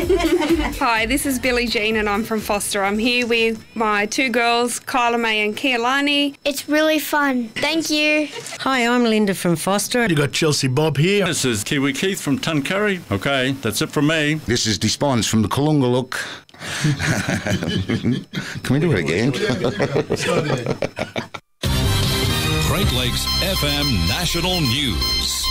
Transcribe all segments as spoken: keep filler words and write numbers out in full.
Hi, this is Billie Jean and I'm from Foster. I'm here with my two girls, Kyla May and Kealani. It's really fun. Thank you. Hi, I'm Linda from Foster. You got Chelsea Bob here. This is Kiwi Keith from Tuncurry. Okay, that's it from me. This is Despons from the Kalungaluk. Can we do it again? Great Lakes F M National News.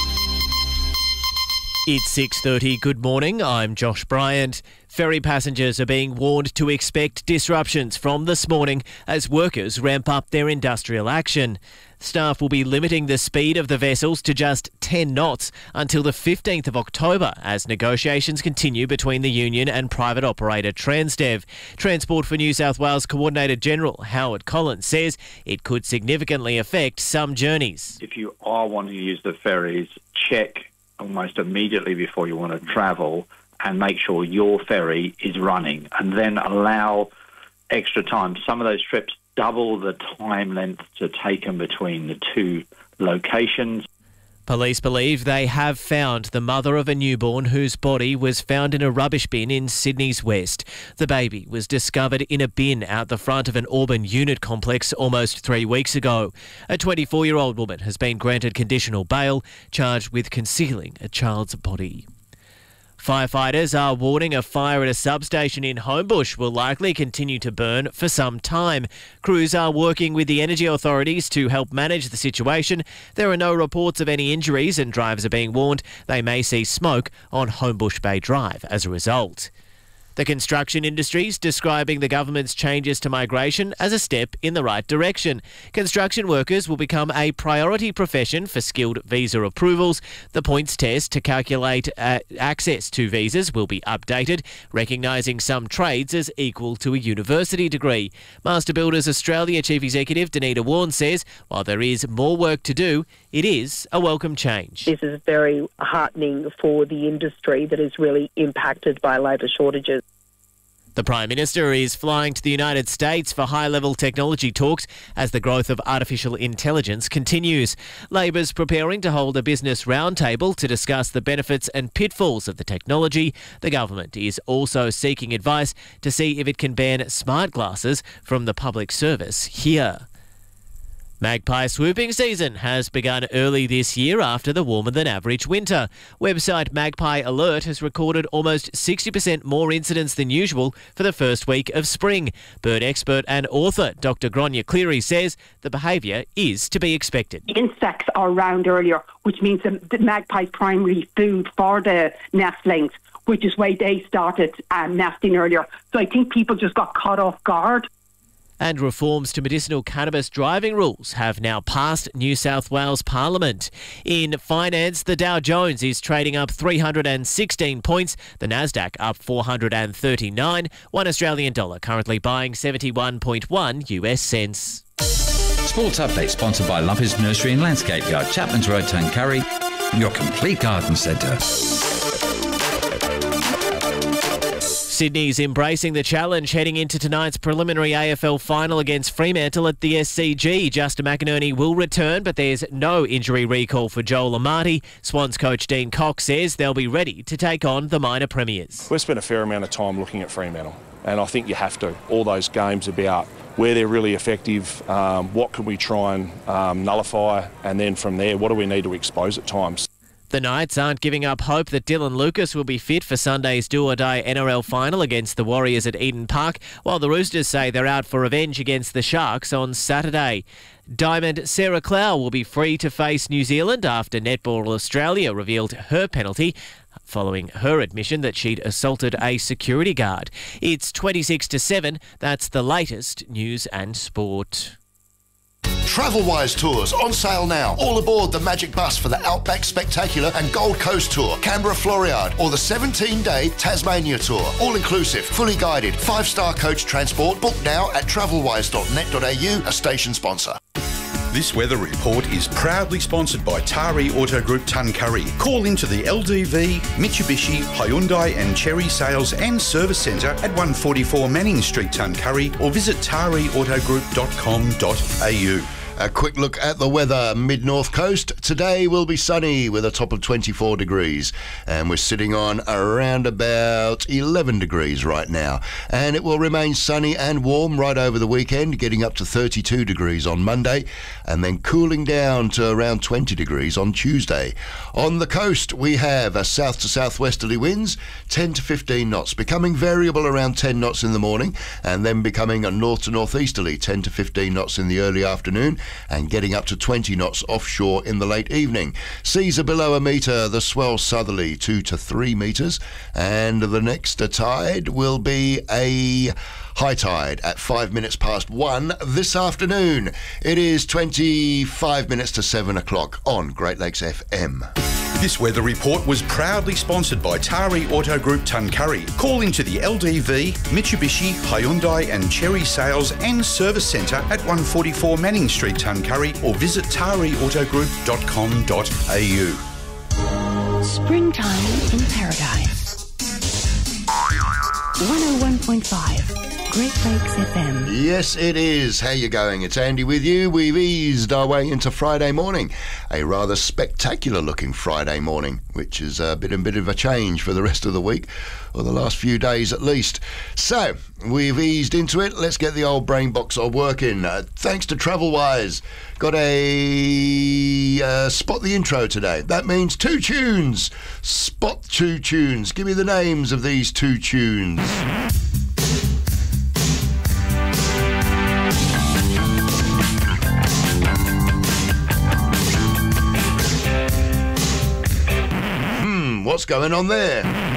It's six thirty. Good morning. I'm Josh Bryant. Ferry passengers are being warned to expect disruptions from this morning as workers ramp up their industrial action. Staff will be limiting the speed of the vessels to just ten knots until the fifteenth of October as negotiations continue between the union and private operator Transdev. Transport for New South Wales Coordinator General Howard Collins says it could significantly affect some journeys. If you are wanting to use the ferries, check almost immediately before you want to travel and make sure your ferry is running, and then allow extra time. Some of those trips double the time length to take them between the two locations. Police believe they have found the mother of a newborn whose body was found in a rubbish bin in Sydney's West. The baby was discovered in a bin out the front of an Auburn unit complex almost three weeks ago. A twenty-four-year-old woman has been granted conditional bail, charged with concealing a child's body. Firefighters are warning a fire at a substation in Homebush will likely continue to burn for some time. Crews are working with the energy authorities to help manage the situation. There are no reports of any injuries and drivers are being warned they may see smoke on Homebush Bay Drive as a result. The construction industry is describing the government's changes to migration as a step in the right direction. Construction workers will become a priority profession for skilled visa approvals. The points test to calculate uh, access to visas will be updated, recognising some trades as equal to a university degree. Master Builders Australia Chief Executive Danita Warren says while there is more work to do, it is a welcome change. This is very heartening for the industry that is really impacted by labour shortages. The Prime Minister is flying to the United States for high-level technology talks as the growth of artificial intelligence continues. Labor's preparing to hold a business roundtable to discuss the benefits and pitfalls of the technology. The government is also seeking advice to see if it can ban smart glasses from the public service here. Magpie swooping season has begun early this year after the warmer-than-average winter. Website Magpie Alert has recorded almost sixty percent more incidents than usual for the first week of spring. Bird expert and author Doctor Gráinne Cleary says the behaviour is to be expected. Insects are around earlier, which means the, the magpie's primary food for the nestlings, which is why they started um, nesting earlier. So I think people just got caught off guard. And reforms to medicinal cannabis driving rules have now passed New South Wales Parliament. In finance, the Dow Jones is trading up three hundred sixteen points, the Nasdaq up four hundred thirty-nine, one Australian dollar currently buying seventy-one point one U S cents. Sports Update sponsored by Lumpers Nursery and Landscape Yard, Chapman's Road, Tuncurry, your complete garden centre. Sydney's embracing the challenge heading into tonight's preliminary A F L final against Fremantle at the S C G. Justin McInerney will return, but there's no injury recall for Joel Amati. Swans coach Dean Cox says they'll be ready to take on the minor premiers. We've spent a fair amount of time looking at Fremantle, and I think you have to. All those games about where they're really effective, um, what can we try and um, nullify, and then from there, what do we need to expose at times. The Knights aren't giving up hope that Dylan Lucas will be fit for Sunday's do-or-die N R L final against the Warriors at Eden Park, while the Roosters say they're out for revenge against the Sharks on Saturday. Diamond Sarah Clow will be free to face New Zealand after Netball Australia revealed her penalty following her admission that she'd assaulted a security guard. It's twenty-six to seven. That's the latest news and sport. Travelwise Tours on sale now. All aboard the Magic Bus for the Outback Spectacular and Gold Coast Tour, Canberra Floriade, or the seventeen-day Tasmania Tour. All inclusive, fully guided, five-star coach transport. Book now at travelwise dot net dot a u, a station sponsor. This weather report is proudly sponsored by Tari Auto Group Tuncurry. Call into the L D V, Mitsubishi, Hyundai and Chery Sales and Service Centre at one forty-four Manning Street, Tuncurry, or visit tari auto group dot com dot a u. A quick look at the weather. Mid-North Coast. Today will be sunny with a top of twenty-four degrees. And we're sitting on around about eleven degrees right now. And it will remain sunny and warm right over the weekend, getting up to thirty-two degrees on Monday. And then cooling down to around twenty degrees on Tuesday. On the coast, we have a south to southwesterly winds, ten to fifteen knots, becoming variable around ten knots in the morning, and then becoming a north to northeasterly, ten to fifteen knots in the early afternoon, and getting up to twenty knots offshore in the late evening. Seas are below a metre, the swell southerly two to three metres, and the next tide will be a high tide at five minutes past one this afternoon. It is twenty-five minutes to seven o'clock on Great Lakes F M. This weather report was proudly sponsored by Tari Auto Group Tuncurry. Call into the L D V, Mitsubishi, Hyundai and Cherry Sales and Service Centre at one forty-four Manning Street, Tuncurry, or visit tari auto group dot com dot a u. Springtime in Paradise. one oh one point five. Great Lakes F M. Yes, it is. How you going? It's Andy with you. We've eased our way into Friday morning. A rather spectacular looking Friday morning, which is a bit, a bit of a change for the rest of the week, or the last few days at least. So, we've eased into it. Let's get the old brain box all working. Uh, thanks to TravelWise. Got a uh, spot the intro today. That means two tunes. Spot two tunes. Give me the names of these two tunes. What's going on there?